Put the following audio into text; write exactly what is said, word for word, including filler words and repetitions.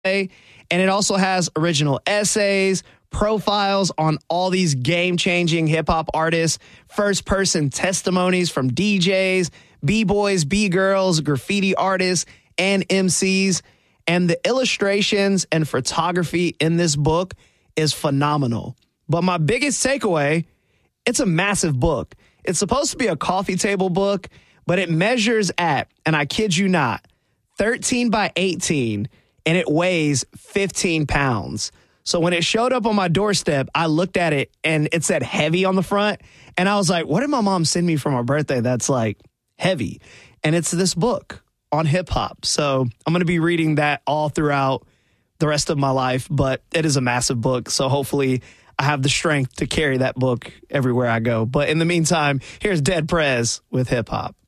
and it also has original essays, profiles on all these game-changing hip-hop artists, first-person testimonies from D Js, B-boys, B-girls, graffiti artists, and M Cs. And the illustrations and photography in this book is phenomenal. But my biggest takeaway, it's a massive book. It's supposed to be a coffee table book, but it measures at, and I kid you not, thirteen by eighteen, and it weighs fifteen pounds. So when it showed up on my doorstep, I looked at it and it said heavy on the front. And I was like, what did my mom send me for my birthday that's like heavy? And it's this book on hip hop. So I'm going to be reading that all throughout the rest of my life, but it is a massive book. So hopefully I have the strength to carry that book everywhere I go. But in the meantime, here's Dead Prez with hip hop.